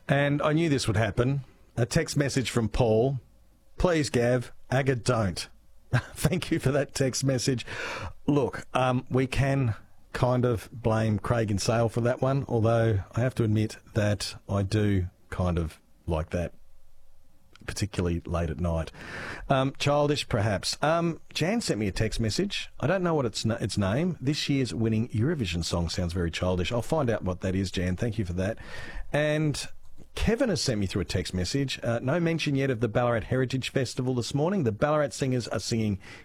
And I knew this would happen. A text message from Paul. Please, Gav, Aga, don't. Thank you for that text message. Look, we can kind of blame Craig and Sale for that one, although I have to admit that I do kind of like that, particularly late at night. Childish, perhaps. Jan sent me a text message. I don't know what its name. This year's winning Eurovision song sounds very childish. I'll find out what that is, Jan. Thank you for that. And Kevin has sent me through a text message. No mention yet of the Ballarat Heritage Festival this morning. The Ballarat singers are singing